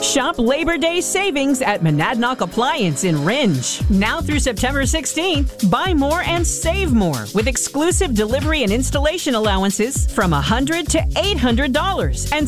Shop Labor Day savings at Monadnock Appliance in Ringe. Now through September 16th, buy more and save more with exclusive delivery and installation allowances from $100 to $800 and